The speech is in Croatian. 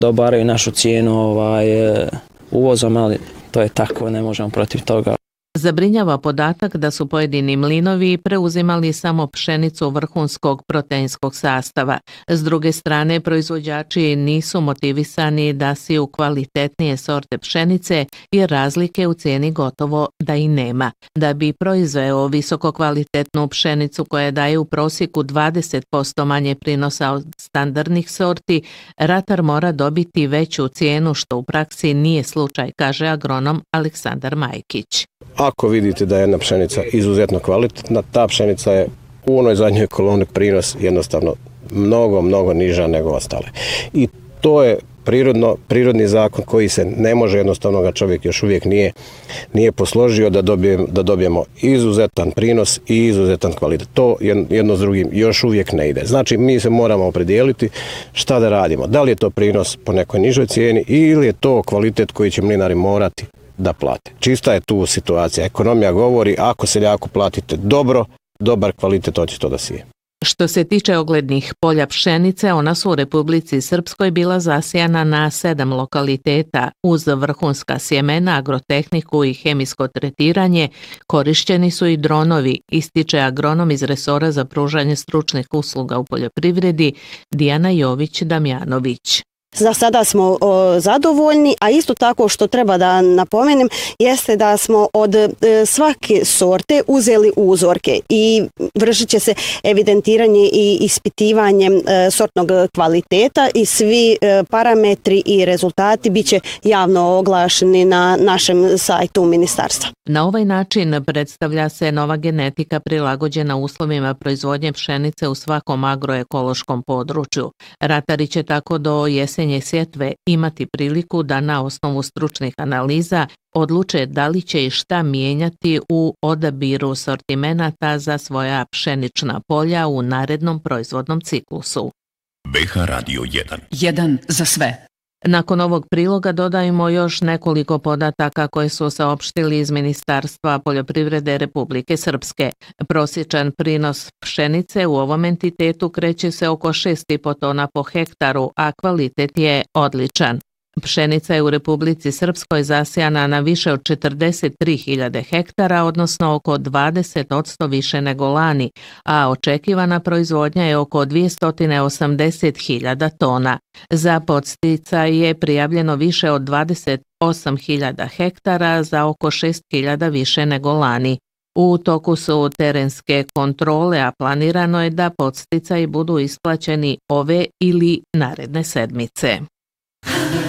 dobaraju našu cijenu uvozom, ali to je tako, ne možemo protiv toga. Zabrinjava podatak da su pojedini mlinovi preuzimali samo pšenicu vrhunskog proteinskog sastava. S druge strane, proizvođači nisu motivisani da siju kvalitetnije sorte pšenice jer razlike u cijeni gotovo da i nema. Da bi proizveo visoko kvalitetnu pšenicu koja daje u prosjeku 20% manje prinosa od standardnih sorti, ratar mora dobiti veću cijenu što u praksi nije slučaj, kaže agronom Aleksandar Majkić. Ako vidite da je jedna pšenica izuzetno kvalitetna, ta pšenica je u onoj zadnjoj koloni prinos jednostavno mnogo niža nego ostale. I to je prirodni zakon koji se ne može, jednostavno ga čovjek još uvijek nije posložio da dobijemo izuzetan prinos i izuzetan kvalitet. To jedno s drugim još uvijek ne ide. Znači mi se moramo opredijeliti šta da radimo. Da li je to prinos po nekoj nižoj cijeni ili je to kvalitet koji će mlinari morati da plate. Čista je tu situacija. Ekonomija govori ako seljaku platite dobar kvalitet, hoće to da sije. Što se tiče oglednih polja pšenice, ona su u Republici Srpskoj bila zasijana na 7 lokaliteta. Uz vrhunska sjemena, agrotehniku i hemijsko tretiranje korišćeni su i dronovi, ističe agronom iz resora za pružanje stručnih usluga u poljoprivredi Dijana Jović-Damjanović. Za sada smo zadovoljni, a isto tako što treba da napomenem jeste da smo od svake sorte uzeli uzorke i vršit će se evidentiranje i ispitivanje sortnog kvaliteta i svi parametri i rezultati bit će javno oglašeni na našem sajtu ministarstva. Na ovaj način predstavlja se nova genetika prilagođena uslovima proizvodnje pšenice u svakom agroekološkom području. Ratari će tako do jesenje sjetve imati priliku da na osnovu stručnih analiza odluče da li će i šta mijenjati u odabiru sortimenata za svoja pšenična polja u narednom proizvodnom ciklusu. BH Radio 1. 1 za sve. Nakon ovog priloga dodajemo još nekoliko podataka koje su saopštili iz Ministarstva poljoprivrede Republike Srpske. Prosječan prinos pšenice u ovom entitetu kreće se oko 6,5 tona po hektaru, a kvalitet je odličan. Pšenica je u Republici Srpskoj zasijana na više od 43.000 hektara, odnosno oko 20% više nego lani, a očekivana proizvodnja je oko 280.000 tona. Za podsticaj je prijavljeno više od 28.000 hektara za oko 6.000 više nego lani. U toku su terenske kontrole, a planirano je da podsticaji budu isplaćeni ove ili naredne sedmice.